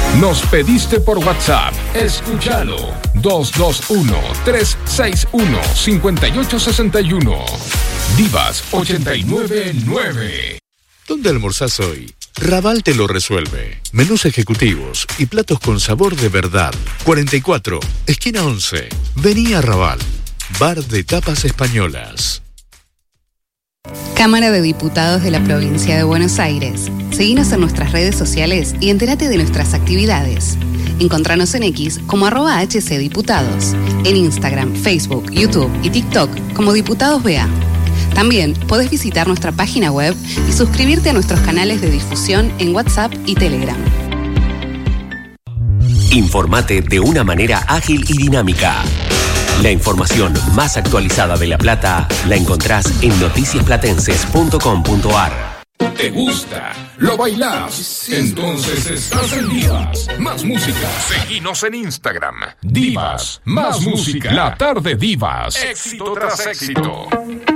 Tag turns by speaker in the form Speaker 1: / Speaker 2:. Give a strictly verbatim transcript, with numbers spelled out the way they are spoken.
Speaker 1: Nos pediste por WhatsApp. Escúchalo. dos dos uno, tres seis uno, cinco ocho seis uno. Divas ochenta y nueve nueve.
Speaker 2: ¿Dónde almorzás hoy? Raval te lo resuelve. Menús ejecutivos y platos con sabor de verdad. cuarenta y cuatro, esquina once. Vení a Raval. Bar de tapas españolas.
Speaker 3: Cámara de Diputados de la Provincia de Buenos Aires. Seguinos en nuestras redes sociales y entérate de nuestras actividades. Encontranos en X como arroba hcdiputados. En Instagram, Facebook, YouTube y TikTok como Diputados B A. También podés visitar nuestra página web y suscribirte a nuestros canales de difusión en WhatsApp y Telegram.
Speaker 4: Informate de una manera ágil y dinámica. La información más actualizada de La Plata la encontrás en noticias platenses punto com punto ar.
Speaker 1: ¿Te gusta? ¿Lo bailás? Entonces estás en Divas Más Música. Seguinos en Instagram. Divas Más Música. La tarde Divas. Éxito tras éxito.